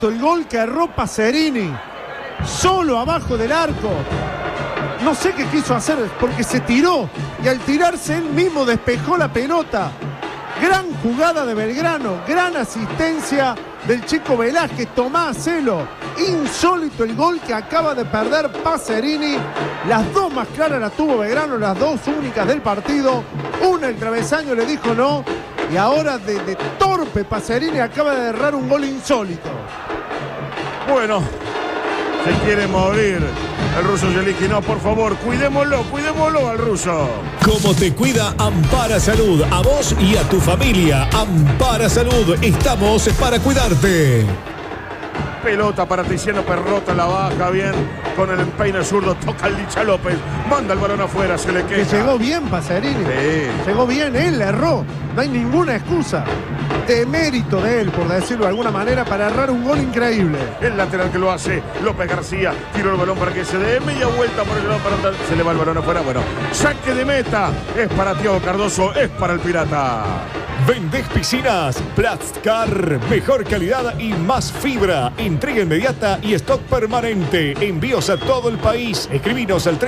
El gol que erró Pacerini, solo abajo del arco. No sé qué quiso hacer, porque se tiró y al tirarse él mismo despejó la pelota. Gran jugada de Belgrano, gran asistencia del chico Velázquez, Tomás Celo. Insólito el gol que acaba de perder Pacerini. Las dos más claras las tuvo Belgrano, las dos únicas del partido. Una el travesaño le dijo no. Y ahora de torpe Pacerini acaba de errar un gol insólito. Bueno, se quiere morir el ruso Zelinski. No, por favor, cuidémoslo al ruso. Como te cuida Ampara Salud, a vos y a tu familia. Ampara Salud, estamos para cuidarte. Pelota para Tiziano Perrotta, la baja bien con el empeine zurdo, toca el Licha López, manda el balón afuera, se le queda. Que llegó bien Pacerini, sí. Llegó bien, él erró, no hay ninguna excusa. De mérito de él, por decirlo de alguna manera, para errar un gol increíble. El lateral que lo hace, López García, tiró el balón para que se dé media vuelta por el balón, se le va el balón afuera. Bueno, saque de meta, es para Thiago Cardoso, es para el Pirata. ¿Vendés piscinas? Plastcar, mejor calidad y más fibra. Entrega inmediata y stock permanente. Envíos a todo el país. Escribinos al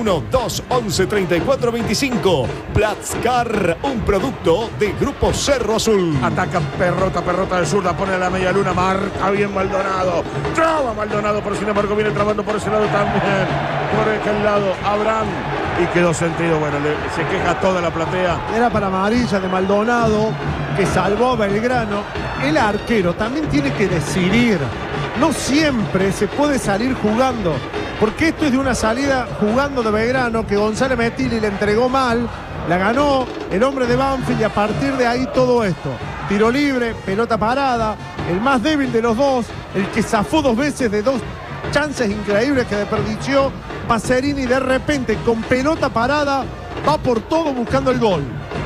351-211-3425. Plastcar, un producto de Grupo Cerro Azul. Ataca Perrotta de zurda, pone a la media luna, marca bien Maldonado. Traba Maldonado, pero sin embargo viene trabando por ese lado también. Por aquel lado, Abraham. Y quedó sentido, bueno, se queja toda la platea. Era para amarilla de Maldonado, que salvó a Belgrano. El arquero también tiene que decidir. No siempre se puede salir jugando, porque esto es de una salida jugando de Belgrano, que González Metilli le entregó mal, la ganó el hombre de Banfield, y a partir de ahí todo esto. Tiro libre, pelota parada, el más débil de los dos, el que zafó dos veces de dos chances increíbles que desperdició Pacerini. De repente, con pelota parada, va por todo buscando el gol.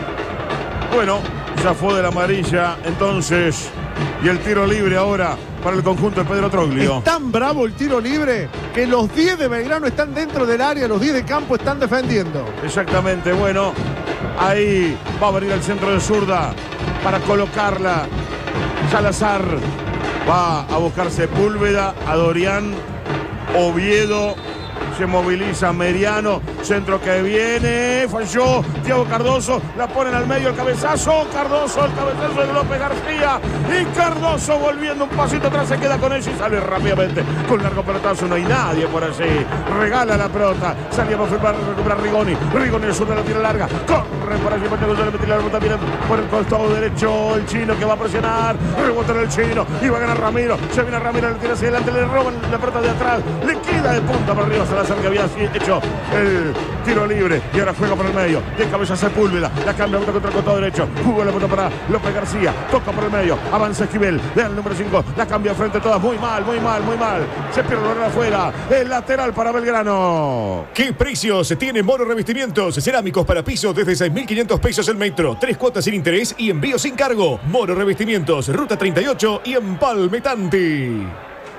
Bueno, ya fue de la amarilla entonces, y el tiro libre ahora para el conjunto de Pedro Troglio. Es tan bravo el tiro libre que los 10 de Belgrano están dentro del área, los 10 de campo están defendiendo. Exactamente, bueno, ahí va a venir el centro de zurda para colocarla. Salazar va a buscar Sepúlveda, a Dorian, Oviedo, se moviliza Meriano, centro que viene, falló Thiago Cardoso, la ponen al medio, el cabezazo, Cardoso, el cabezazo de López García, y Cardoso volviendo un pasito atrás, se queda con ella y sale rápidamente con largo pelotazo, no hay nadie por allí, regala la pelota, salía para recuperar Rigoni el sur de la tira larga, corre por allí, mete la pelota, viene por el costado derecho, el chino que va a presionar, rebota en el chino, y va a ganar Ramiro, se viene Ramiro, le tira hacia adelante, le roban la pelota de atrás, le queda de punta para arriba Salazar, que había hecho el tiro libre y ahora juega por el medio, de cabeza Sepúlveda, la cambia contra el costado derecho, jugó la pelota para López García, toca por el medio, avanza Esquivel, le da el número 5, la cambia frente a todas, muy mal, se pierde el balón afuera, el lateral para Belgrano. ¿Qué precios tiene Moro Revestimientos? Cerámicos para piso desde 6.500 pesos el metro, 3 cuotas sin interés y envío sin cargo. Moro Revestimientos, Ruta 38 y Empalme Tanti.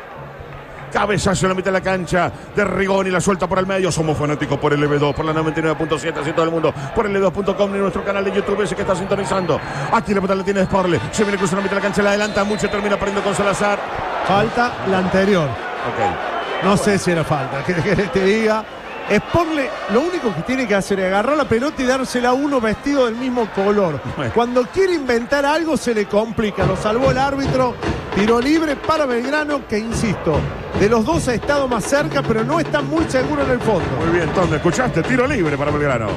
Cabezazo en la mitad de la cancha de Rigoni, la suelta por el medio. Somos fanáticos por el LB2, por la 99.7, así todo el mundo, por el LB2.com y nuestro canal de YouTube, ese que está sintonizando. Aquí la pelota la tiene Sporle, se viene cruzando la mitad de la cancha, la adelanta mucho, termina perdiendo con Salazar. Falta la anterior. Ok. No sé si era falta, que te diga. Sporle lo único que tiene que hacer es agarrar la pelota y dársela a uno vestido del mismo color. Cuando quiere inventar algo se le complica. Lo salvó el árbitro. Tiro libre para Belgrano, que insisto, de los dos ha estado más cerca, pero no está muy seguro en el fondo. Muy bien, Tom, ¿escuchaste? Tiro libre para Belgrano.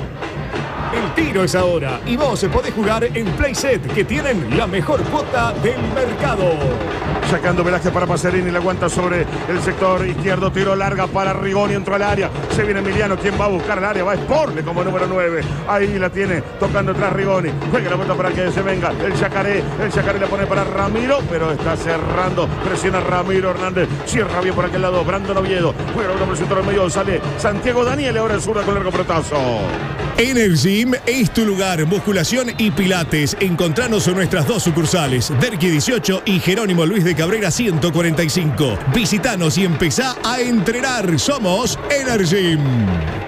El tiro es ahora y vos podés jugar en Playset, que tienen la mejor cuota del mercado. Sacando Velázquez para Pacerini, le aguanta sobre el sector izquierdo, tiro larga para Rigoni, entró al área, se viene Emiliano, ¿quién va a buscar el área? Va Sporle como número 9, ahí la tiene, tocando atrás Rigoni, juega la pelota para que se venga el Yacaré la pone para Ramiro, pero está cerrando, presiona Ramiro Hernández, cierra bien por aquel lado, Brandon Oviedo, juega la pelota por el centro del medio, sale Santiago Daniel, ahora el zurda con largo pelotazo. Energym es tu lugar, musculación y pilates. Encontranos en nuestras dos sucursales, Derqui 18 y Jerónimo Luis de Cabrera 145. Visitanos y empezá a entrenar. Somos Energym.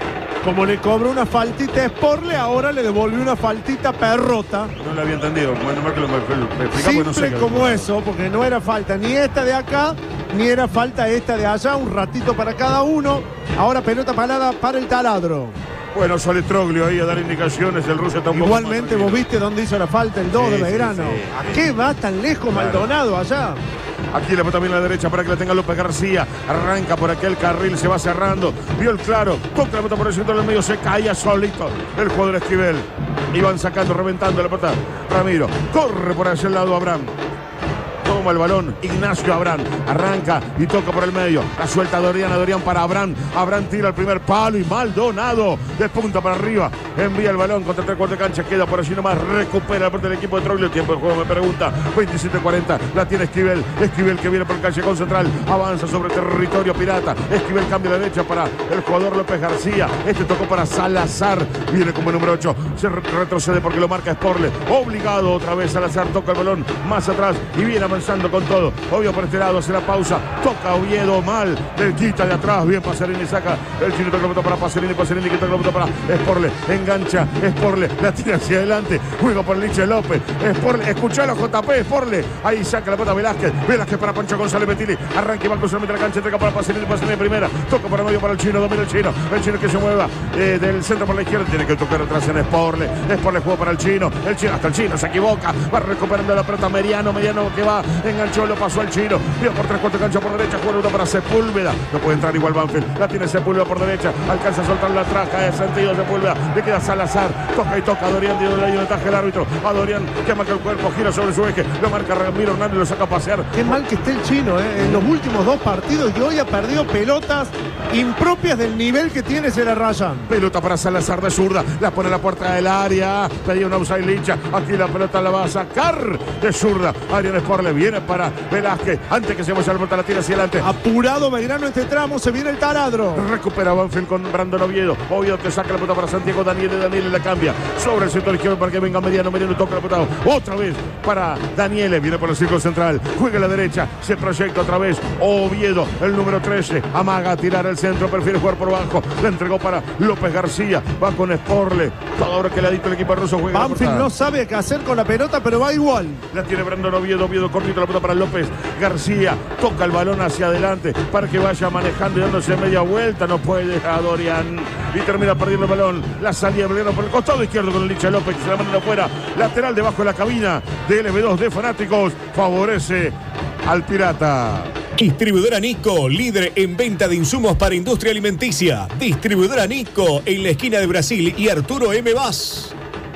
Como le cobró una faltita a Sporle, ahora le devolvió una faltita Perrota. No lo había entendido. Bueno, Marco, me explicamos, no sé. Simple como eso, porque no era falta ni esta de acá, ni era falta esta de allá. Un ratito para cada uno. Ahora pelota parada para el Taladro. Bueno, sale Troglio ahí a dar indicaciones. El ruso está un poco Igualmente, más vos viste dónde hizo la falta el 2 de Belgrano. ¿A qué va tan lejos Maldonado allá? Aquí la pelota viene a la derecha para que la tenga López García. Arranca por aquel carril, se va cerrando. Vio el claro, toca la pelota por el centro del medio, se caía solito el jugador Esquivel. Iban sacando, reventando la pelota. Ramiro, corre por hacia el lado Abraham. Toma el balón, Ignacio Abraham, arranca y toca por el medio, la suelta Dorian para Abraham, Abraham tira el primer palo y Maldonado de punta para arriba, envía el balón contra 3/4 de cancha, queda por allí nomás, recupera la parte del equipo de Troglio, el tiempo de juego me pregunta, 27-40, la tiene Esquivel que viene por el callejón central, avanza sobre territorio pirata, Esquivel cambia a la derecha para el jugador López García, este tocó para Salazar, viene como número 8, se retrocede porque lo marca Sporle, obligado otra vez Salazar, toca el balón más atrás y viene avanzando con todo. Obvio por este lado, hace la pausa. Toca Oviedo mal. Le quita de atrás. Bien Pacerini saca. El chino toca la pelota para Pacerini. Pacerini quita la pelota para Sporle. Engancha. Sporle. La tira hacia adelante. Juega por Liche López. Sporle. Escuchalo JP. Sporle. Ahí saca la pelota Velázquez. Velázquez para Pancho González Betili. Arranca y va cruzando la cancha. Entrega para Pacerini. Pacerini primera. Toca para medio para el chino. Domina el chino. El chino que se mueva del centro por la izquierda. Tiene que tocar atrás en Sporle. Sporle juega para el chino. El chino hasta el chino se equivoca. Va recuperando la pelota Mediano que va. Enganchó, lo pasó al chino. Vio por 3/4 cancha por derecha. Juega para Sepúlveda. No puede entrar igual Banfield. La tiene Sepúlveda por derecha. Alcanza a soltar la traja. De sentido Sepúlveda. Le queda Salazar. Toca y toca. Dorian dio el ventaja el árbitro. A Dorian que marca el cuerpo. Gira sobre su eje. Lo marca Ramiro Hernández. Lo saca a pasear. Qué mal que esté el chino, en los últimos 2 partidos y hoy ha perdido pelotas impropias del nivel que tiene Cera Rayan. Pelota para Salazar de zurda. La pone a la puerta del área. Pedía una outside Licha. Aquí la pelota la va a sacar de zurda. Adrián Sporle viene para Velázquez. Antes que se vaya la pelota, la tira hacia adelante. Apurado Belgrano este tramo. Se viene el Taladro. Recupera Banfield con Brandon Oviedo. Oviedo que saca la pelota para Santiago Daniele la cambia. Sobre el sector izquierdo para que venga Mediano. Mediano toca la pelota. Otra vez para Daniele. Viene por el círculo central. Juega a la derecha. Se proyecta otra vez. Oviedo, el número 13. Amaga a tirar el centro. Prefiere jugar por abajo. Le entregó para López García. Va con Sporle. Todo ahora que le ha dicho el equipo ruso. Juega Banfield no sabe qué hacer con la pelota, pero va igual. La tiene Brandon Oviedo. Oviedo cortito la pelota para López García. Toca el balón hacia adelante para que vaya manejando y dándose media vuelta. No puede a Dorian. Y termina perdiendo el balón. La salida de Belgrano por el costado izquierdo con el Licha López que se la manda afuera. Lateral debajo de la cabina de LB2 de Fanáticos. Favorece al Pirata. Distribuidora Nisco, líder en venta de insumos para industria alimenticia. Distribuidora Nisco en la esquina de Brasil y Arturo M. Vaz.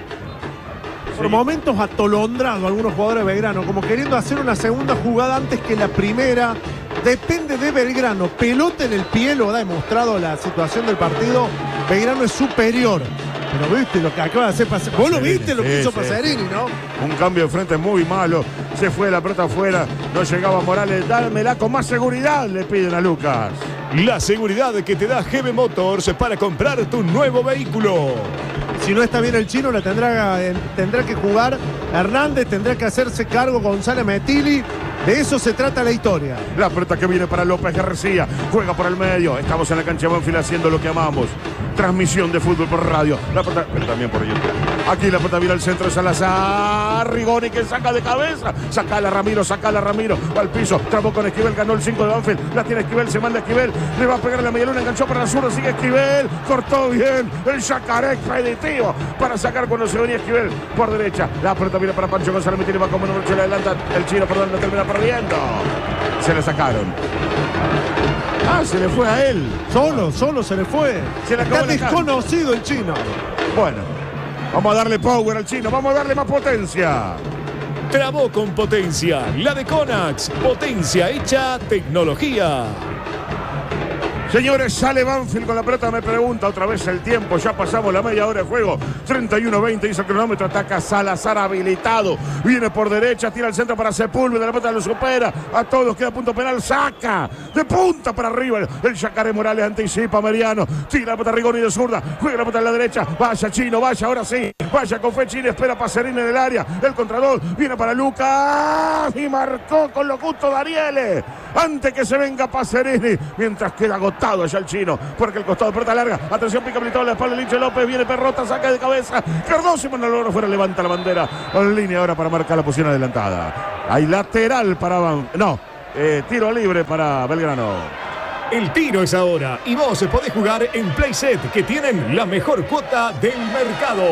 Por momentos atolondrado algunos jugadores de Belgrano, como queriendo hacer una segunda jugada antes que la primera. Depende de Belgrano. Pelota en el pie, lo ha demostrado la situación del partido. Belgrano es superior. Pero viste lo que acaba de hacer Pacerini. Vos lo viste lo que hizo Pacerini, ¿no? Un cambio de frente muy malo. Se fue la pelota afuera. No llegaba Morales. Dámela con más seguridad, le piden a Lucas. La seguridad que te da GB Motors para comprar tu nuevo vehículo. Si no está bien el chino, la tendrá que jugar Hernández, tendrá que hacerse cargo González Metili. De eso se trata la historia. La pelota que viene para López García. Juega por el medio. Estamos en la cancha de Banfield haciendo lo que amamos. Transmisión de fútbol por radio. La pelota, pero también por YouTube. Aquí la pelota viene al centro de Salazar. Rigoni que saca de cabeza. Sacala Ramiro. Va al piso. Trabó con Esquivel. Ganó el 5 de Banfield. La tiene Esquivel. Se manda Esquivel. Le va a pegar la medialuna. Enganchó para la zurda. Sigue Esquivel. Cortó bien. El Yacaré expeditivo para sacar cuando se venía Esquivel por derecha. La pelota viene para Pancho González. Metini va como número 8. Le adelanta el chino. Perdón, lo termina perdiendo. Se le sacaron. Se le fue a él. Solo se le fue. Se le acabó. Está desconocido el chino. Bueno, vamos a darle power al chino. Vamos a darle más potencia. Trabó con potencia. La de Conax. Potencia hecha tecnología. Señores, sale Banfield con la pelota, me pregunta otra vez el tiempo, ya pasamos la media hora de juego, 31-20, dice el cronómetro, ataca Salazar habilitado, viene por derecha, tira el centro para Sepúlveda, la pelota lo supera, a todos, queda punto penal, saca, de punta para arriba, el Yacaré Morales anticipa a Mediano, tira la pelota Rigoni de zurda, juega la pelota en la derecha, vaya Chino, vaya, ahora sí, vaya con fe Chino, espera Pacerini en el área, el contrador, viene para Lucas, y marcó con lo justo Daniele, antes que se venga Pacerini, mientras queda agotado allá el chino, porque el costado de pelota larga, atención, pica habilitado a la espalda de Licha López, viene Perrota, saca de cabeza, Cardoso, no logra fuera, levanta la bandera, en línea ahora para marcar la posición adelantada. Hay lateral para tiro libre para Belgrano. El tiro es ahora y vos podés jugar en Playset, que tienen la mejor cuota del mercado.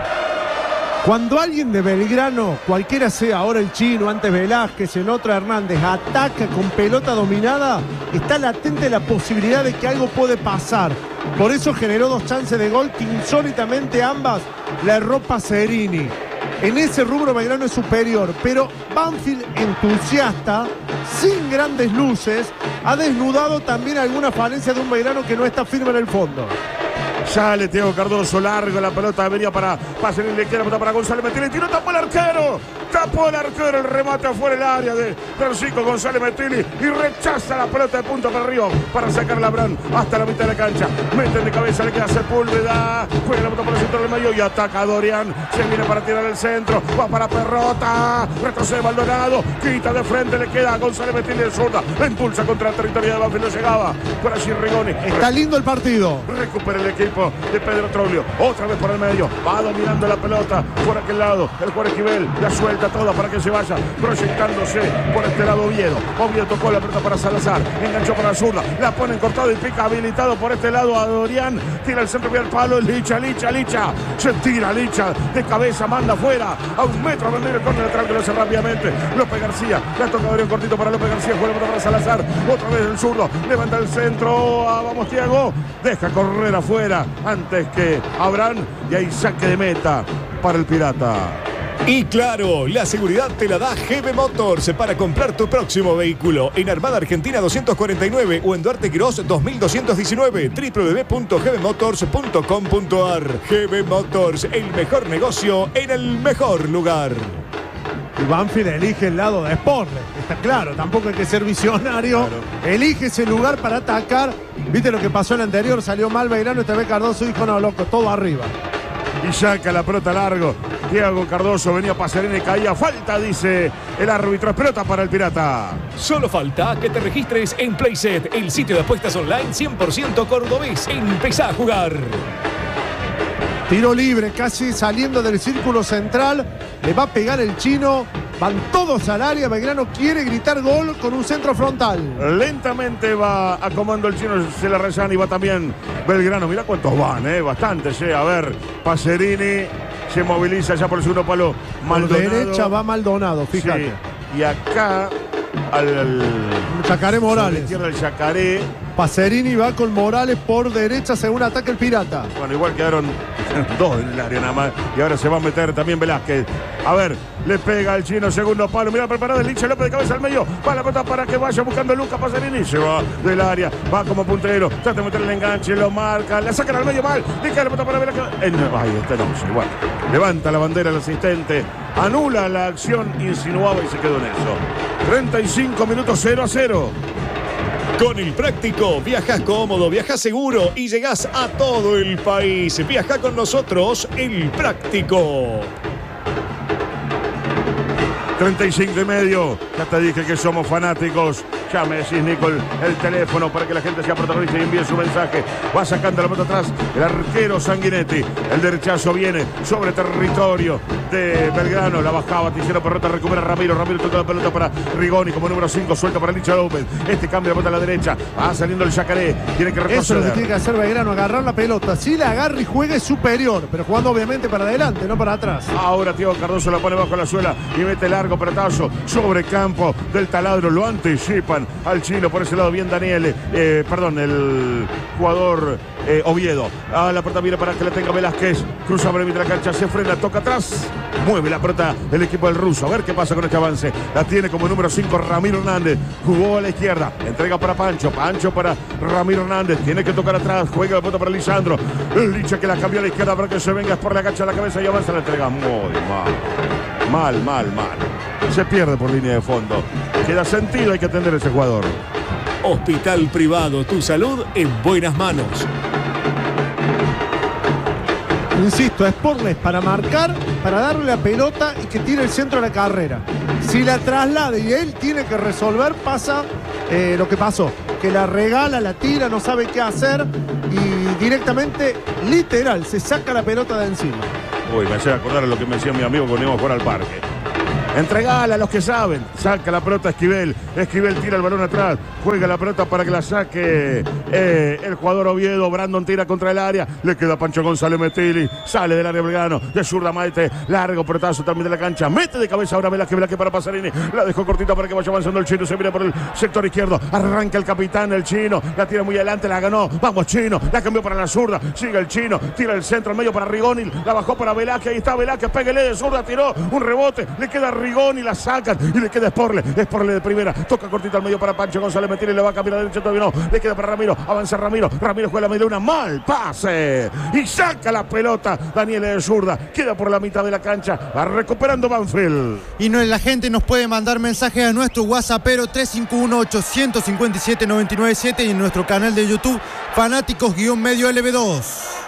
Cuando alguien de Belgrano, cualquiera sea, ahora el chino, antes Velázquez, en otra Hernández, ataca con pelota dominada, está latente la posibilidad de que algo puede pasar. Por eso generó 2 chances de gol que insólitamente ambas la erró Pacerini. En ese rubro Belgrano es superior, pero Banfield, entusiasta, sin grandes luces, ha desnudado también alguna falencia de un Belgrano que no está firme en el fondo. Sale Thiago Cardoso, largo la pelota, venía para Pacerini, le queda la pelota para González Metilli, tiró, tapó el arquero, el remate afuera del área de Francisco González Metilli y rechaza la pelota de punta para arriba para sacar a Labrán hasta la mitad de la cancha. Meten de cabeza, le queda Sepúlveda, juega la pelota por el centro del medio y ataca a Dorian, se viene para tirar el centro, va para Perrota, retrocede Maldonado, quita de frente, le queda a González Metilli de zurda, la impulsa contra el territorio de Banfield, no llegaba, por allí Rigoni. Está lindo el partido. Recupera el equipo de Pedro Troglio, otra vez por el medio, va dominando la pelota por aquel lado, el jugador Esquivel la suelta toda para que se vaya proyectándose por este lado Oviedo tocó la pelota para Salazar, enganchó para la zurda, la pone en cortado y pica habilitado por este lado a Dorian, tira el centro vía el palo, Licha, se tira Licha de cabeza, manda afuera a 1 metro a vender el córner lateral que lo hace rápidamente López García, la toca Dorian cortito para López García, juega la pelota para Salazar, otra vez el zurdo, levanta el centro, vamos Thiago, deja correr afuera antes que Abraham y hay saque de meta para el Pirata. Y claro, la seguridad te la da GB Motors para comprar tu próximo vehículo en Armada Argentina 249 o en Duarte Quirós 2219, www.gbmotors.com.ar. GB Motors, el mejor negocio en el mejor lugar. Y Banfield elige el lado de Sportler, está claro, tampoco hay que ser visionario. Claro. Elige ese lugar para atacar. Viste lo que pasó en el anterior, salió mal Belgrano, esta vez Cardoso dijo, no, loco, todo arriba. Y saca la pelota largo. Thiago Cardoso venía Pacerini y caía. Falta, dice el árbitro. Pelota para el Pirata. Solo falta que te registres en Playset, el sitio de apuestas online 100% cordobés. Empezá a jugar. Tiro libre, casi saliendo del círculo central. Le va a pegar el chino. Van todos al área. Belgrano quiere gritar gol con un centro frontal. Lentamente va acomodando el chino Celarrayán y va también Belgrano. Mirá cuántos van, bastantes. A ver, Pacerini se moviliza ya por el segundo palo. Maldonado. Por derecha va Maldonado, fíjate. Sí. Y acá al Chacaré Morales. Izquierda el Chacaré. Pacerini va con Morales por derecha según ataca el Pirata. Bueno, igual quedaron 2 en el área nada más. Y ahora se va a meter también Velázquez. A ver, le pega el chino, segundo palo. Mira, preparado el Licha López de cabeza al medio. Va la pelota para que vaya buscando Lucas Pacerini. Se va del área, va como puntero. Trata de meter el enganche, lo marca. La sacan al medio mal. Deja la pelota para Velázquez. Ahí está, no, igual. Levanta la bandera el asistente. Anula la acción, insinuaba y se quedó en eso. 35 minutos 0-0. Con el Práctico, viajas cómodo, viajas seguro y llegás a todo el país. Viaja con nosotros, el Práctico. 35:30. Ya te dije que somos fanáticos. Ya me decís, Nicol, el teléfono para que la gente sea protagonista y envíe su mensaje. Va sacando la pelota atrás el arquero Sanguinetti. El derechazo viene sobre territorio de Belgrano. La bajaba, Ticero Perrota, recupera Ramiro. Ramiro toca la pelota para Rigoni como número 5. Suelta para Licha López. Cambia la pelota a la derecha. Va saliendo el Chacaré. Tiene que retroceder. Eso es lo que tiene que hacer Belgrano, agarrar la pelota. Si la agarra y juega es superior, pero jugando obviamente para adelante, no para atrás. Ahora Thiago Cardoso la pone bajo la suela y mete largo pelotazo sobre campo del taladro. Lo anticipan al chino por ese lado. Bien Daniel, el jugador Oviedo. La pelota viene para que la tenga Velázquez. Cruza por el medio de la cancha, se frena, toca atrás. Mueve la pelota el equipo del ruso. A ver qué pasa con este avance. La tiene como número 5 Ramiro Hernández. Jugó a la izquierda. Entrega para Pancho. Pancho para Ramiro Hernández. Tiene que tocar atrás. Juega la pelota para Lisandro. El Licha que la cambió a la izquierda para que se venga por la cancha a la cabeza y avanza la entrega. Muy mal. Mal. Se pierde por línea de fondo. Queda sentido, hay que atender a ese jugador. Hospital Privado, tu salud en buenas manos. Insisto, Sportles para marcar, para darle la pelota y que tire el centro a la carrera. Si la traslada y él tiene que resolver, pasa lo que pasó. Que la regala, la tira, no sabe qué hacer y directamente, literal, se saca la pelota de encima. Uy, me hace acordar a lo que me decía mi amigo cuando íbamos a jugar al parque. Entregala a los que saben. Saca la pelota Esquivel. Esquivel tira el balón atrás. Juega la pelota para que la saque el jugador Oviedo. Brandon tira contra el área. Le queda Pancho González Metilli. Sale del área Belgrano. De zurda Maite. Largo pelotazo también de la cancha. Mete de cabeza ahora Velázquez para Pasarini. La dejó cortita para que vaya avanzando el Chino. Se mira por el sector izquierdo. Arranca el capitán, el Chino. La tira muy adelante. La ganó. Vamos, Chino. La cambió para la zurda. Sigue el Chino. Tira el centro al medio para Rigoni. La bajó para Velázquez. Ahí está Velázquez. Pégale de zurda. Tiró un rebote. Le queda Rigoni, la sacan y le queda Sporle de primera, toca cortita al medio para Pancho González Metilli, le va a cambiar a la derecha, todavía no, le queda para Ramiro, avanza Ramiro juega la media luna, mal pase y saca la pelota Daniel de zurda, queda por la mitad de la cancha, va recuperando Banfield. Y la gente nos puede mandar mensajes a nuestro WhatsAppero 351-857-997 y en nuestro canal de YouTube Fanáticos-Medio LB2.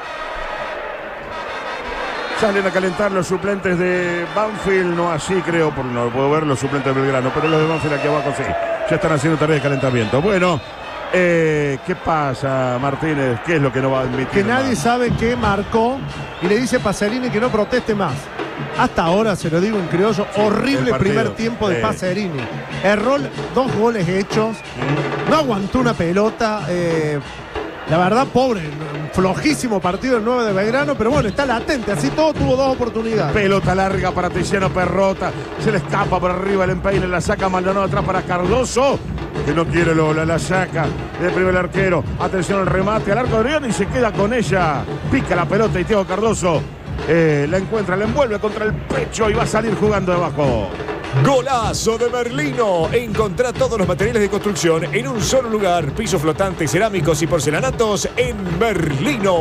Salen a calentar los suplentes de Banfield, no así creo, porque no puedo ver los suplentes de Belgrano, pero los de Banfield aquí abajo sí, ya están haciendo tarea de calentamiento. Bueno, ¿qué pasa, Martínez? ¿Qué es lo que no va a admitir? Que nadie sabe qué marcó y le dice Pacerini que no proteste más. Hasta ahora, se lo digo en criollo, sí, horrible primer tiempo de Pacerini. Erró 2 goles hechos, no aguantó una pelota. La verdad, pobre, flojísimo partido el 9 de Belgrano, pero bueno, está latente, así todo tuvo 2 oportunidades. Pelota larga para Tiziano Perrota, se le escapa por arriba el empeine, la saca Maldonado atrás para Cardoso, que no quiere Lola, la saca de primer arquero. Atención al remate, al arco de Orión y se queda con ella. Pica la pelota y Thiago Cardoso la encuentra, la envuelve contra el pecho y va a salir jugando debajo. Golazo de Merlino. Encontrá todos los materiales de construcción en un solo lugar. Pisos flotantes, cerámicos y porcelanatos en Merlino.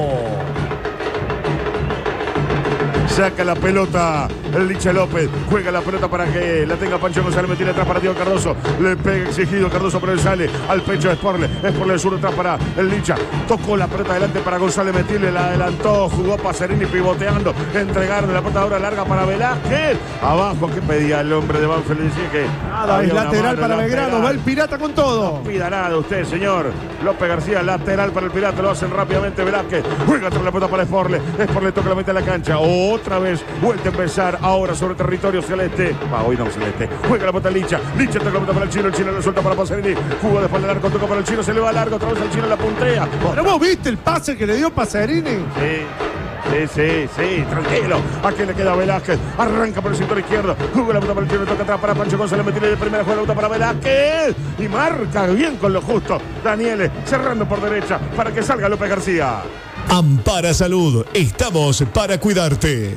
Saca la pelota el Licha López, juega la pelota para que la tenga Pancho González Metilli atrás para Diego Cardoso, le pega exigido Cardoso, pero él sale al pecho de Sporle del sur atrás para el Licha, tocó la pelota adelante para González Metilli, la adelantó, jugó Pacerini pivoteando, entregaron la pelota ahora larga para Velázquez, abajo, ¿qué pedía el hombre de Banfield? Le decía que nada, es lateral para Belgrano, va el Pirata con todo. No pida nada usted, señor. López García, lateral para el Pirata, lo hacen rápidamente Velázquez, juega tras la pelota para Sporle toca la mitad de la cancha, otra vez, vuelta a empezar ahora sobre territorio celeste. Hoy no celeste. Juega la pelota Licha toca la pelota para el Chino le suelta para Pacerini. Jugó después del arco, toca para el Chino, se le va largo, otra vez el Chino la puntea. ¿Pero vos viste el pase que le dio Pacerini? Sí, tranquilo. Aquí le queda Velázquez. Arranca por el sector izquierdo. Juega la pelota para el Chino, toca atrás para Pancho González Metilli de primera, juega la pelota para Velázquez. Y marca bien con lo justo. Daniele cerrando por derecha para que salga López García. Ampara Salud, estamos para cuidarte.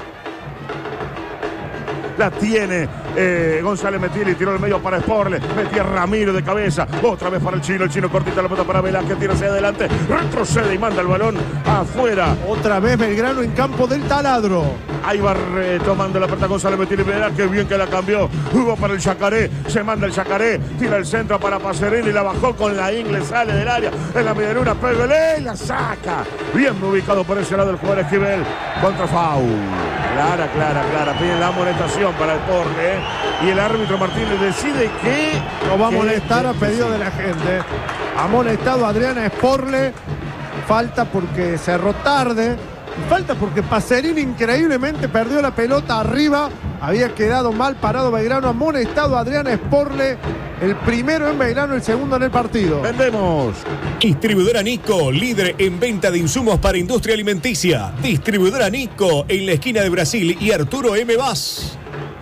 La tiene González Metilli, tiró el medio para Sporle, metía Ramiro de cabeza, otra vez para el Chino cortita la pelota para Velázquez, tira hacia adelante, retrocede y manda el balón afuera. Otra vez Belgrano en campo del Taladro. Ahí va tomando la pelota González Metilli, Velázquez, bien que la cambió, jugó para el Chacaré, se manda el Chacaré, tira el centro para Pacerini, la bajó con la ingle, sale del área, en la media luna, pégale y la saca. Bien ubicado por ese lado el jugador Esquivel, contra foul. Clara, pide la amonestación para el Porle, y el árbitro Martínez decide que no va a amonestar a pedido de la gente. Amonestado Adriana Sporle, falta porque cerró tarde, falta porque Pacerini increíblemente perdió la pelota arriba, había quedado mal parado Belgrano. Amonestado Adriana Sporle, el primero en Belgrano, el segundo en el partido. Vendemos. Distribuidora Nico, líder en venta de insumos para industria alimenticia. Distribuidora Nico, en la esquina de Brasil y Arturo M. Vaz.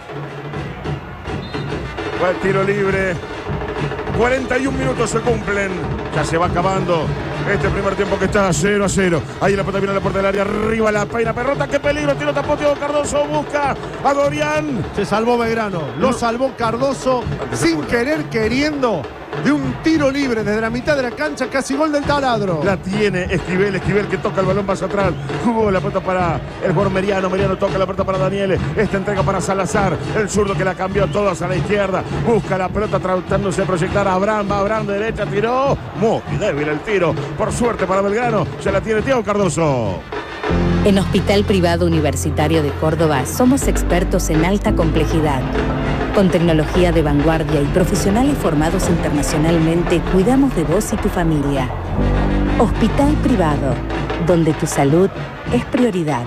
Fue el tiro libre. 41 minutos se cumplen. Ya se va acabando este primer tiempo que está 0-0. Ahí la pelota viene a la puerta del área. Arriba la peina Perrota. ¡Qué peligro! Tiro tapó Thiago Cardoso. Busca a Dorian. Se salvó Belgrano. Lo salvó Cardoso sin querer, queriendo. De un tiro libre desde la mitad de la cancha, casi gol del Taladro. La tiene Esquivel que toca el balón más atrás. Jugó la pelota para el jugador Meriano toca la pelota para Daniele. Esta entrega para Salazar, el zurdo que la cambió todas a la izquierda. Busca la pelota tratándose de proyectar a Abraham. Va Abraham de derecha, tiró. Muy débil el tiro. Por suerte para Belgrano, se la tiene Thiago Cardoso. En Hospital Privado Universitario de Córdoba somos expertos en alta complejidad. Con tecnología de vanguardia y profesionales formados internacionalmente, cuidamos de vos y tu familia. Hospital Privado, donde tu salud es prioridad.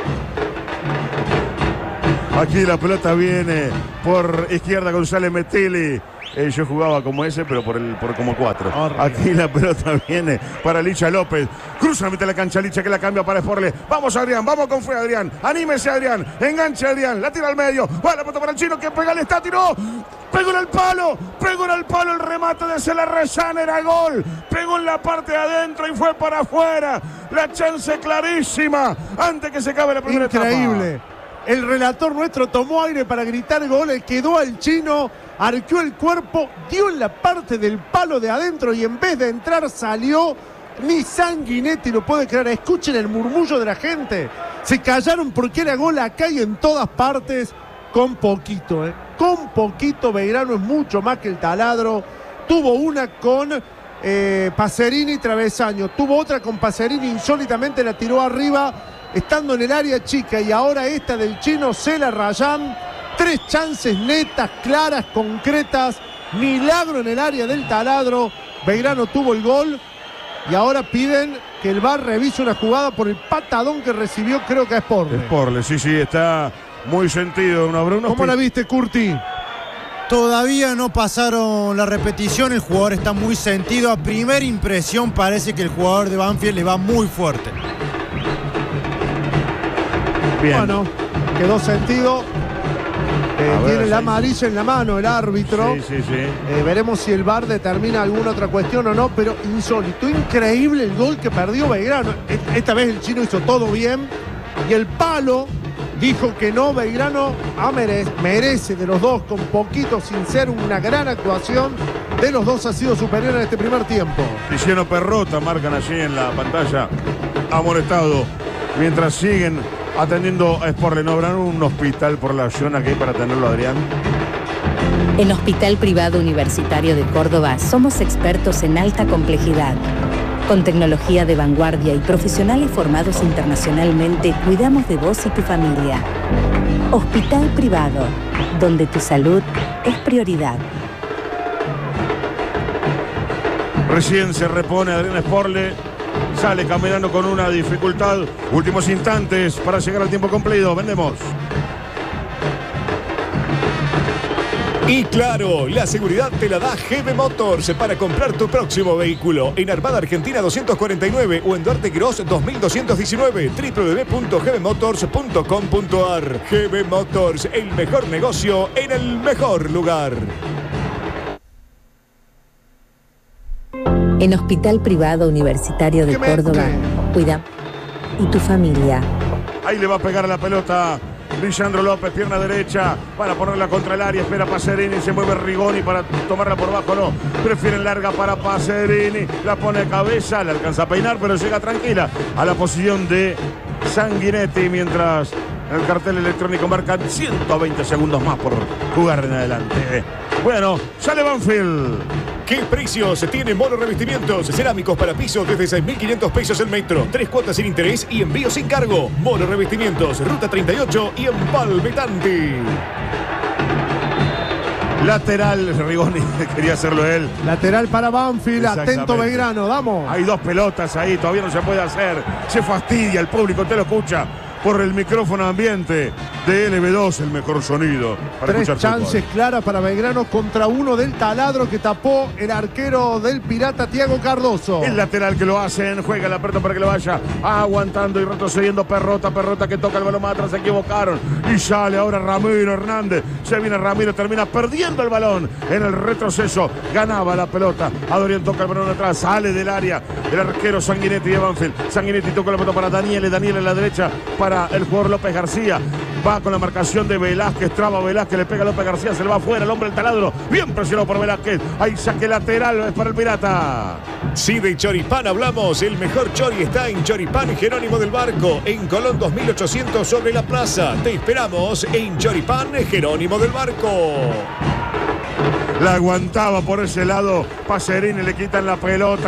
Aquí la pelota viene por izquierda González Metelli. Yo jugaba como ese, pero por como 4. Aquí la pelota viene para Licha López. Cruza la mitad de la cancha Licha, que la cambia para Sporle. Vamos Adrián, vamos con fe Adrián. Anímese Adrián, enganche Adrián, la tira al medio. Va la pelota para el chino, que pega el está, tiró. Pegó en el palo, el remate de Celarrezán era gol. Pegó en la parte de adentro y fue para afuera. La chance clarísima antes que se acabe la primera etapa. Increíble. El relator nuestro tomó aire para gritar gol, quedó al chino, arqueó el cuerpo, dio en la parte del palo de adentro y en vez de entrar salió. Ni Sanguinetti lo puede creer. Escuchen el murmullo de la gente. Se callaron porque era gol acá y en todas partes. Con poquito, con poquito. Belgrano es mucho más que el taladro. Tuvo una con Pacerini travesaño, tuvo otra con Pacerini, insólitamente la tiró arriba estando en el área chica, y ahora esta del chino Celarrezán. 3 chances netas, claras, concretas, milagro en el área del taladro. Belgrano tuvo el gol y ahora piden que el VAR revise una jugada por el patadón que recibió, creo que es Sporle. Sporle, sí, está muy sentido. ¿Cómo la viste, Curti? Todavía no pasaron la repetición, el jugador está muy sentido. A primera impresión parece que el jugador de Banfield le va muy fuerte. Bien. Bueno, quedó sentido. Tiene la amarilla en la mano el árbitro. Sí. Veremos si el VAR determina alguna otra cuestión o no, pero insólito, increíble el gol que perdió Belgrano. Esta vez el chino hizo todo bien y el palo dijo que no. Belgrano merece de los dos, con poquito, sin ser una gran actuación de los dos, ha sido superior en este primer tiempo. Tiziano Perrota marcan allí en la pantalla, amonestado, mientras siguen atendiendo a Sporle. ¿No habrá un hospital por la zona que hay para atenderlo, Adrián? En Hospital Privado Universitario de Córdoba somos expertos en alta complejidad. Con tecnología de vanguardia y profesionales formados internacionalmente, cuidamos de vos y tu familia. Hospital Privado, donde tu salud es prioridad. Recién se repone Adrián Sporle. Sale caminando con una dificultad. Últimos instantes para llegar al tiempo cumplido. Vendemos. Y claro, la seguridad te la da GB Motors para comprar tu próximo vehículo en Armada Argentina 249 o en Duarte Gross 2219, www.gbmotors.com.ar. GB Motors, el mejor negocio en el mejor lugar. En Hospital Privado Universitario de Córdoba, cuida y tu familia. Ahí le va a pegar a la pelota Lisandro López, pierna derecha, para ponerla contra el área, espera Pacerini, se mueve Rigoni para tomarla por bajo, no, prefieren larga para Pacerini, la pone de cabeza, le alcanza a peinar, pero llega tranquila a la posición de Sanguinetti, mientras en el cartel electrónico marcan 120 segundos más por jugar en adelante. Bueno, sale Banfield. ¿Qué precios tiene Mono Revestimientos? Cerámicos para pisos desde 6.500 pesos el metro. 3 cuotas sin interés y envío sin cargo. Mono Revestimientos, Ruta 38 y en Palmetanti. Lateral, Rigoni, quería hacerlo él. Lateral para Banfield, atento Belgrano, vamos. Hay 2 pelotas ahí, todavía no se puede hacer. Se fastidia, el público te lo escucha por el micrófono ambiente de LB2, el mejor sonido para 3 chances claras para Belgrano contra 1 del taladro que tapó el arquero del Pirata, Thiago Cardoso. El lateral que lo hacen, juega la pelota para que lo vaya aguantando y retrocediendo Perrota que toca el balón más atrás, se equivocaron y sale ahora Ramiro Hernández, se viene Ramiro, termina perdiendo el balón en el retroceso, ganaba la pelota, Adorián toca el balón atrás, sale del área el arquero Sanguinetti de Banfield, Sanguinetti toca la pelota para Daniel en la derecha para el jugador López García, va con la marcación de Velázquez, traba Velázquez, le pega a López García, se le va afuera el hombre del taladro, bien presionado por Velázquez, ahí saque lateral, es para el Pirata. Sí, de Choripán hablamos, el mejor chori está en Choripán Jerónimo del Barco, en Colón 2800 sobre la plaza. Te esperamos en Choripán Jerónimo del Barco. La aguantaba por ese lado Pacerini, le quitan la pelota,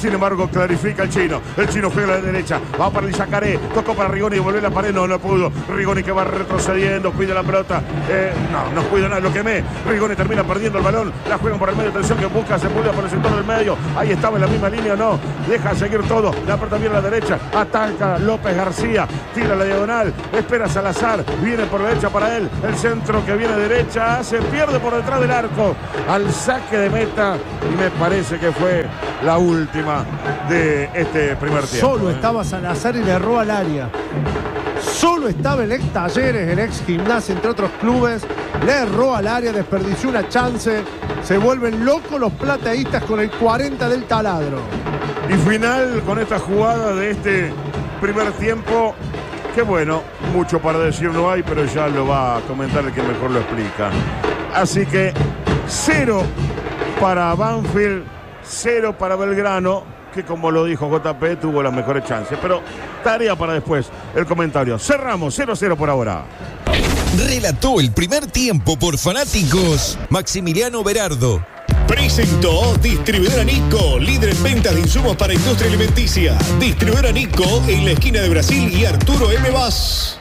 Sin embargo, clarifica el chino. El chino juega a la derecha. Va para el Yacaré. Tocó para Rigoni y volvió a la pared. No pudo. Rigoni que va retrocediendo. Cuida la pelota. No cuida nada. Lo quemé. Rigoni termina perdiendo el balón. La juegan por el medio. Atención que busca. Se pulga por el sector del medio. Ahí estaba en la misma línea. No. Deja seguir todo. La pelota viene a la derecha. Ataca López García. Tira la diagonal. Espera Salazar. Viene por la derecha para él. El centro que viene derecha. Se pierde por detrás del arco. Al saque de meta. Y me parece que fue la última de este primer tiempo. Solo estaba Salazar y le erró al área. Solo estaba el ex Talleres, el ex Gimnasia, entre otros clubes. Le erró al área, desperdició una chance. Se vuelven locos los plateístas con el 40 del taladro. Y final con esta jugada de este primer tiempo. Que bueno, mucho para decir no hay, pero ya lo va a comentar el que mejor lo explica. Así que 0 para Banfield, 0 para Belgrano, que como lo dijo JP, tuvo las mejores chances. Pero tarea para después el comentario. Cerramos 0-0 por ahora. Relató el primer tiempo por fanáticos Maximiliano Berardo. Presentó Distribuidora Nico, líder en ventas de insumos para industria alimenticia. Distribuidora Nico en la esquina de Brasil y Arturo M. Vaz.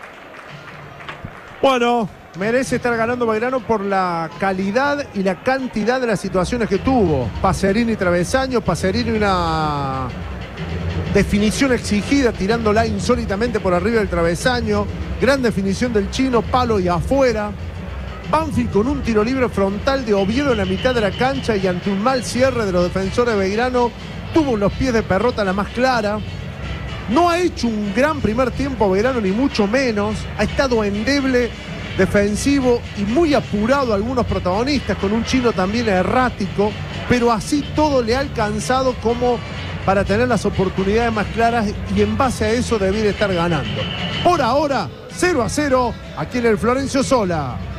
Bueno, merece estar ganando Belgrano por la calidad y la cantidad de las situaciones que tuvo. Pacerini travesaño, Pacerini una definición exigida, tirándola insólitamente por arriba del travesaño. Gran definición del chino, palo y afuera. Banfield con un tiro libre frontal de Oviedo en la mitad de la cancha y ante un mal cierre de los defensores de Belgrano, tuvo los pies de Perrota la más clara. No ha hecho un gran primer tiempo Belgrano, ni mucho menos. Ha estado endeble, defensivo y muy apurado a algunos protagonistas, con un chino también errático, pero así todo le ha alcanzado como para tener las oportunidades más claras y en base a eso debería estar ganando. Por ahora, 0-0, aquí en el Florencio Sola.